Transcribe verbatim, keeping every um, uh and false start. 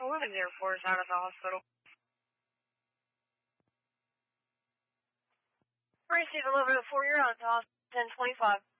Women's Airport is out of the hospital. Receive eleven oh four, you're out to hospital ten twenty-five.